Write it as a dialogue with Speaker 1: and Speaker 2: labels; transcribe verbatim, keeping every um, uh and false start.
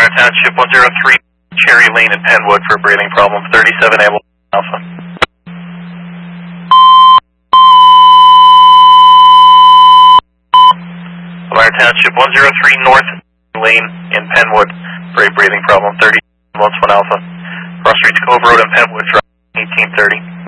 Speaker 1: Lamar Township, one zero three Cherry Lane in Penwood for a breathing problem, thirty-seven able Alpha. Lamar Township, one zero three North Lane in Penwood for a breathing problem, thirty-one Alpha. Cross Streets Cove Road in Penwood, eighteen thirty.